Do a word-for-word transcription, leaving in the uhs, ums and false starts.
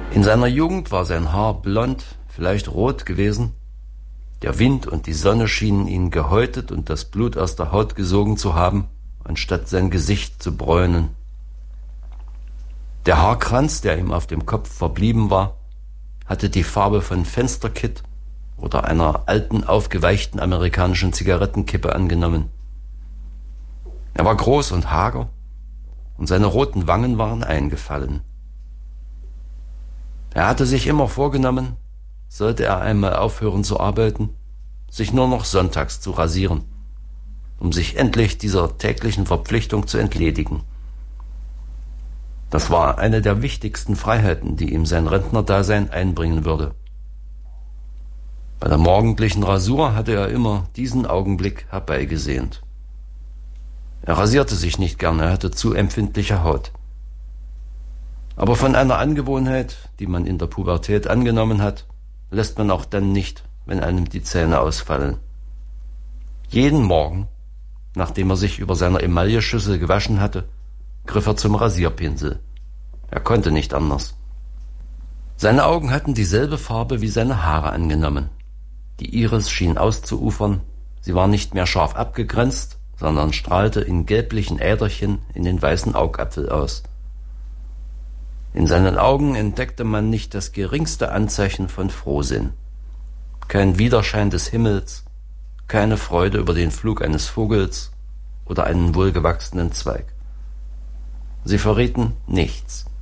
In seiner Jugend war sein Haar blond, vielleicht rot gewesen. Der Wind und die Sonne schienen ihn gehäutet und das Blut aus der Haut gesogen zu haben, anstatt sein Gesicht zu bräunen. Der Haarkranz, der ihm auf dem Kopf verblieben war, hatte die Farbe von Fensterkitt oder einer alten, aufgeweichten amerikanischen Zigarettenkippe angenommen. Er war groß und hager und seine roten Wangen waren eingefallen. Er hatte sich immer vorgenommen, sollte er einmal aufhören zu arbeiten, sich nur noch sonntags zu rasieren, um sich endlich dieser täglichen Verpflichtung zu entledigen. Das war eine der wichtigsten Freiheiten, die ihm sein Rentnerdasein einbringen würde. Bei der morgendlichen Rasur hatte er immer diesen Augenblick herbeigesehnt. Er rasierte sich nicht gern, er hatte zu empfindliche Haut. Aber von einer Angewohnheit, die man in der Pubertät angenommen hat, lässt man auch dann nicht, wenn einem die Zähne ausfallen. Jeden Morgen, nachdem er sich über seiner Emailleschüssel gewaschen hatte, griff er zum Rasierpinsel. Er konnte nicht anders. Seine Augen hatten dieselbe Farbe wie seine Haare angenommen. Die Iris schien auszuufern, sie war nicht mehr scharf abgegrenzt, sondern strahlte in gelblichen Äderchen in den weißen Augapfel aus. In seinen Augen entdeckte man nicht das geringste Anzeichen von Frohsinn. Kein Widerschein des Himmels, keine Freude über den Flug eines Vogels oder einen wohlgewachsenen Zweig. Sie verrieten nichts.